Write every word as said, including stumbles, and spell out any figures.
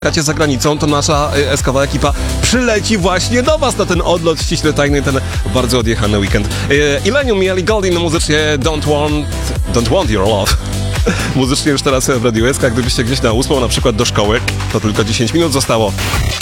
Gracie za granicą, to nasza y, eskowa ekipa przyleci właśnie do was na ten odlot ściśle tajny, ten bardzo odjechany weekend. Y, Illenium i Ellie Goulding muzycznie Don't Want, don't want Your Love. Muzycznie już teraz w Radio S K, gdybyście gdzieś na ósmą na przykład do szkoły, to tylko dziesięć minut zostało.